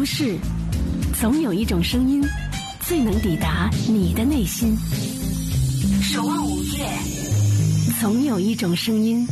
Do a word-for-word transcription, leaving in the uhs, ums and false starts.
事，总有一种声音最能抵达你的内心。守望午夜，总有一种声音